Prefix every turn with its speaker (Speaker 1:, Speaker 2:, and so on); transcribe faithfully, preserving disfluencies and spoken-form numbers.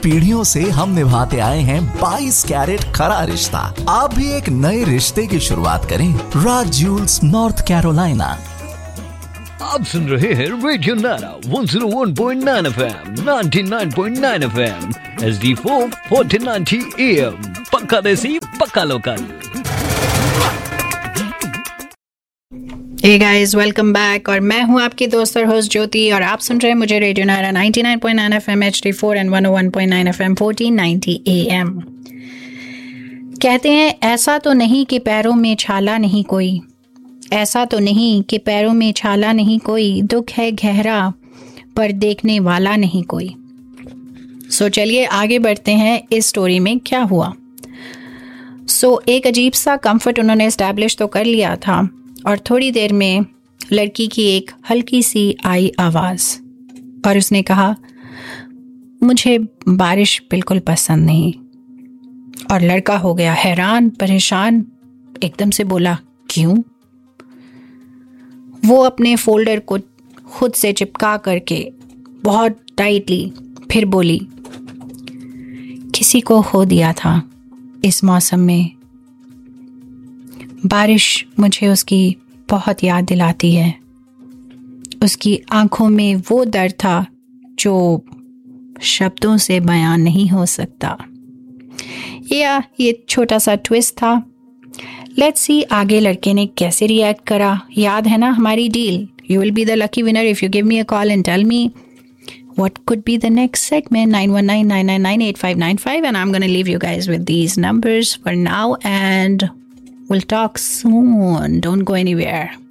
Speaker 1: पीढ़ियों से हम निभाते आए हैं बाईस कैरेट खरा रिश्ता। आप भी एक नए रिश्ते की शुरुआत करें राज ज्यूल्स नॉर्थ कैरोलिना।
Speaker 2: आप सुन रहे हैं रेडियो नारा one zero one point nine FM, निन्यानवे point now FM, H D four fourteen ninety am, पक्का देसी पक्का local.
Speaker 3: Hey guys, welcome back. और मैं हूं आपकी दोस्त और होस्ट ज्योति, और आप सुन रहे हैं मुझे रेडियो नारा निन्यानवे point now FM, H D four and one O one point nine FM, fourteen ninety am. कहते हैं ऐसा तो नहीं कि पैरों में छाला नहीं कोई, ऐसा तो नहीं कि पैरों में छाला नहीं कोई, दुख है गहरा पर देखने वाला नहीं कोई। सो चलिए आगे बढ़ते हैं इस स्टोरी में क्या हुआ। सो एक अजीब सा कंफर्ट उन्होंने एस्टैब्लिश तो कर लिया था, और थोड़ी देर में लड़की की एक हल्की सी आई आवाज़, और उसने कहा मुझे बारिश बिल्कुल पसंद नहीं। और लड़का हो गया हैरान परेशान, एकदम से बोला क्यों? वो अपने फोल्डर को खुद से चिपका करके बहुत टाइटली फिर बोली, किसी को खो दिया था इस मौसम में। बारिश मुझे उसकी बहुत याद दिलाती है। उसकी आंखों में वो दर्द था जो शब्दों से बयान नहीं हो सकता। या ये छोटा सा ट्विस्ट था। लेट्स सी आगे लड़के ने कैसे रिएक्ट करा। याद है ना हमारी deal, you will be the lucky winner if you give me a call and tell me what could be the next segment. Nine one nine nine nine nine eight five nine five, and I'm gonna leave you guys with these numbers for now, and we'll talk soon. Don't go anywhere.